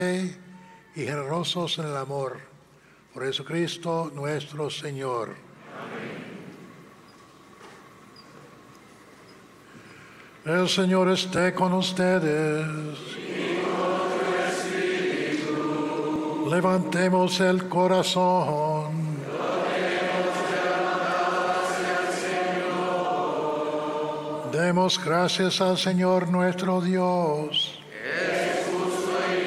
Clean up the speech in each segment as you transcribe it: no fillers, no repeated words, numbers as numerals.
y generosos en el amor. Por Jesucristo nuestro Señor. Amén. El Señor esté con ustedes. Y con tu espíritu. Levantemos el corazón. Demos gracias al Señor nuestro Dios. Es justo y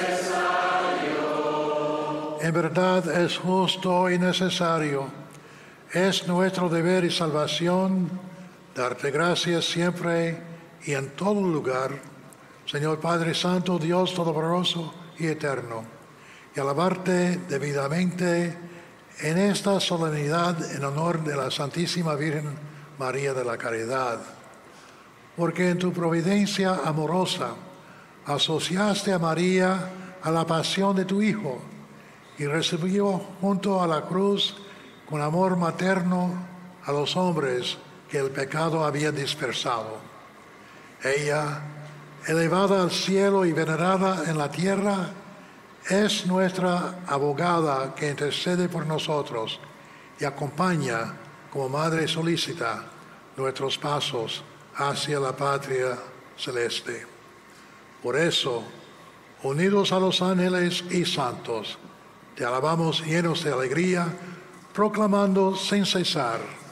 necesario. En verdad es justo y necesario. Es nuestro deber y salvación darte gracias siempre y en todo lugar, Señor Padre Santo, Dios Todopoderoso y Eterno, y alabarte debidamente en esta solemnidad en honor de la Santísima Virgen María de la Caridad. Porque en tu providencia amorosa asociaste a María a la pasión de tu Hijo y recibió junto a la cruz con amor materno a los hombres que el pecado había dispersado. Ella, elevada al cielo y venerada en la tierra, es nuestra abogada que intercede por nosotros y acompaña como madre solícita nuestros pasos hacia la patria celeste. Por eso, unidos a los ángeles y santos, te alabamos llenos de alegría, proclamando sin cesar: